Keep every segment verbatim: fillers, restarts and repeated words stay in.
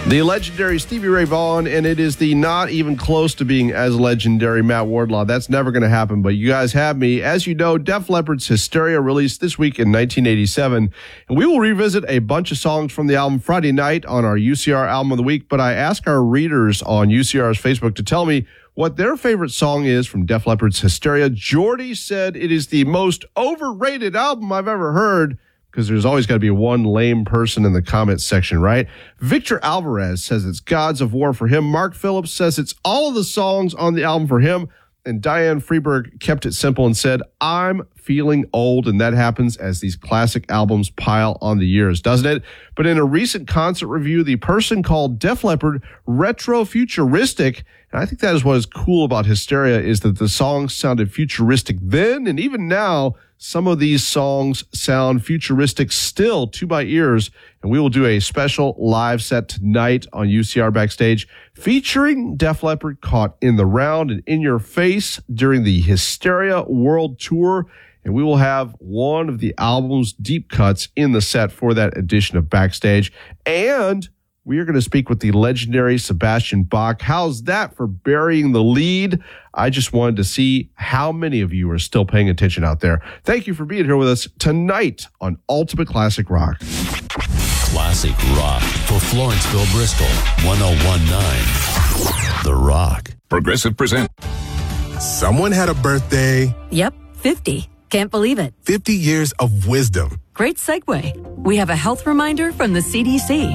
The legendary Stevie Ray Vaughan, and it is the not even close to being as legendary Matt Wardlaw. That's never going to happen, but you guys have me. As you know, Def Leppard's Hysteria released this week in nineteen eighty-seven, and we will revisit a bunch of songs from the album Friday night on our U C R Album of the Week, but I ask our readers on U C R's Facebook to tell me what their favorite song is from Def Leppard's Hysteria. Jordy said it is the most overrated album I've ever heard, because there's always got to be one lame person in the comments section, right? Victor Alvarez says it's Gods of War for him. Mark Phillips says it's all of the songs on the album for him. And Diane Freeberg kept it simple and said, I'm feeling old, and that happens as these classic albums pile on the years, doesn't it? But in a recent concert review, the person called Def Leppard retro-futuristic, and I think that is what is cool about Hysteria, is that the songs sounded futuristic then, and even now, some of these songs sound futuristic still to my ears, and we will do a special live set tonight on U C R Backstage featuring Def Leppard caught in the round and in your face during the Hysteria World Tour, and we will have one of the album's deep cuts in the set for that edition of Backstage, and we are going to speak with the legendary Sebastian Bach. How's that for burying the lead? I just wanted to see how many of you are still paying attention out there. Thank you for being here with us tonight on Ultimate Classic Rock. Classic Rock for Florenceville, Bristol, one oh one point nine The Rock. Progressive present. Someone had a birthday. Yep, fifty. Can't believe it. fifty years of wisdom. Great segue. We have a health reminder from the C D C.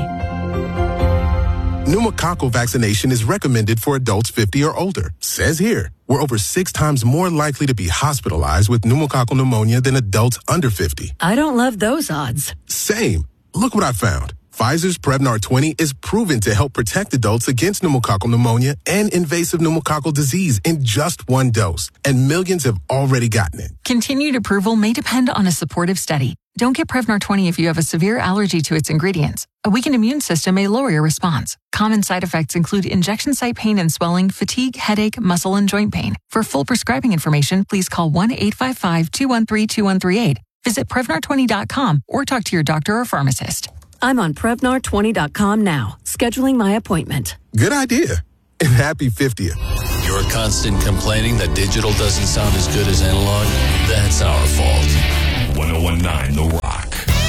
Pneumococcal vaccination is recommended for adults fifty or older. Says here, we're over six times more likely to be hospitalized with pneumococcal pneumonia than adults under fifty. I don't love those odds. Same. Look what I found. Pfizer's Prevnar twenty is proven to help protect adults against pneumococcal pneumonia and invasive pneumococcal disease in just one dose. And millions have already gotten it. Continued approval may depend on a supportive study. Don't get Prevnar twenty if you have a severe allergy to its ingredients. A weakened immune system may lower your response. Common side effects include injection site pain and swelling, fatigue, headache, muscle, and joint pain. For full prescribing information, please call one eight five five, two one three, two one three eight. Visit Prevnar twenty dot com or talk to your doctor or pharmacist. I'm on Prevnar twenty dot com now, scheduling my appointment. Good idea. And happy fiftieth. Your constant complaining that digital doesn't sound as good as analog? That's our fault. one oh one point nine The Rock.